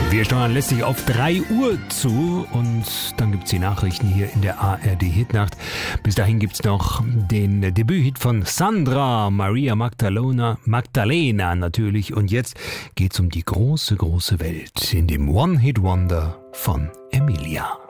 Wir steuern lästig auf 3 Uhr zu und dann gibt's die Nachrichten hier in der ARD Hitnacht. Bis dahin gibt's noch den Debüthit von Sandra, Maria Magdalena natürlich. Und jetzt geht's um die große, große Welt in dem One-Hit-Wonder von Emilia.